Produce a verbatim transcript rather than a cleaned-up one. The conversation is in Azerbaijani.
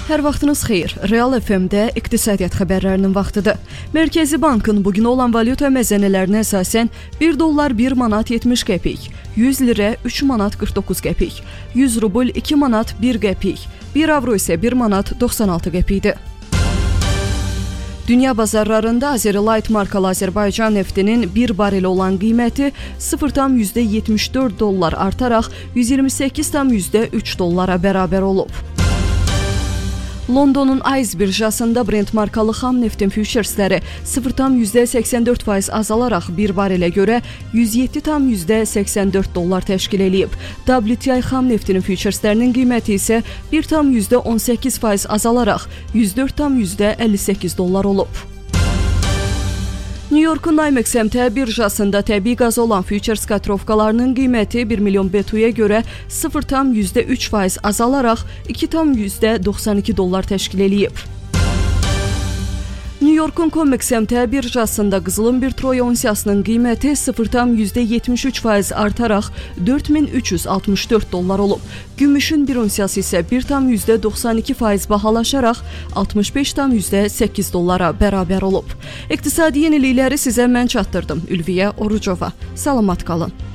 Hər vaxtınız xeyir. Real F M-də iqtisadiyyat xəbərlərinin vaxtıdır. Mərkəzi Bankın bugün olan valyuta məzənələrinə əsasən bir dollar bir manat yetmiş qəpik, yüz lirə üç manat qırx doqquz qəpik, yüz rubl iki manat bir qəpik, bir avro isə bir manat doxsan altı qəpikdir. Dünya bazarlarında Azerlight markalı Azərbaycan neftinin bir barel olan qiyməti sıfır tam yetmiş dörd dollar artaraq yüz iyirmi səkkiz tam üç dollara bərabər olub. Londonun Ayz birjasında Brent markalı xam neftin füturesləri sıfır tam səksən dörd faiz azalaraq bir barelə görə yüz yeddi tam səksən dörd dollar təşkil edib. W T I xam neftinin fütureslərinin qiyməti isə bir tam on səkkiz faiz azalaraq yüz dörd tam əlli səkkiz dollar olub. New York'un NYMEX M T birjasında təbii qaz olan futures katrovkalarının qiyməti bir milyon B T U-ya görə sıfır tam üç faiz azalaraq iki tam doxsan iki dollar təşkil edib. New York'un COMEX M T birjasında qızılın bir troy onsiyasının qiyməti sıfır tam yetmiş üç faiz artaraq dörd min üç yüz altmış dörd dollar olub. Gümüşün bir onsiyası isə bir tam doxsan iki faiz bahalaşaraq altmış beş tam səkkiz dollara bərabər olub. İqtisadi yenilikləri sizə mən çatdırdım. Ülviyə Orucova. Salamat qalın.